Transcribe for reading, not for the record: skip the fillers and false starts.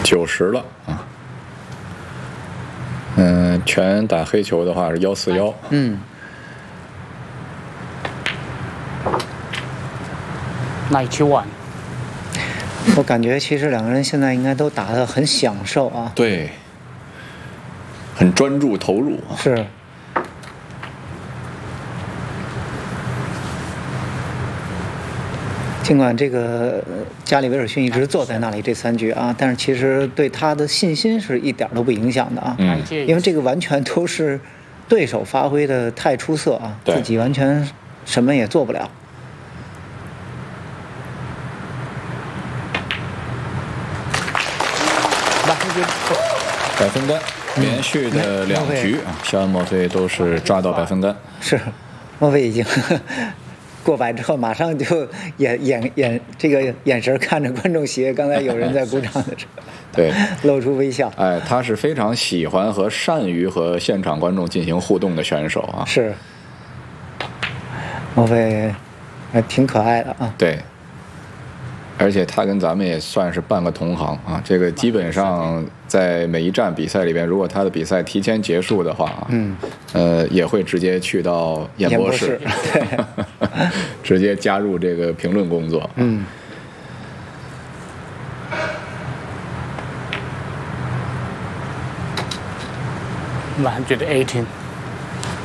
90了啊。全打黑球的话是141。 91。 我感觉其实两个人现在应该都打得很享受啊。 对，很专注投入啊。 是。尽管这个加里维尔逊一直坐在那里这3局啊，但是其实对他的信心是一点都不影响的啊。因为这个完全都是对手发挥的太出色啊，自己完全什么也做不了。 百分杆，连续的2局啊，肖恩·莫菲都是抓到百分杆。 是，莫菲已经过百之后，马上就这个眼神看着观众席，刚才有人在鼓掌的时候， 对， 露出微笑。 哎，他是非常喜欢和善于和现场观众进行互动的选手啊。 是，莫菲还挺可爱的啊。 对。而且他跟咱们也算是半个同行啊，这个基本上在每一站比赛里边，如果他的比赛提前结束的话，也会直接去到演播室，直接加入这个评论工作。 118。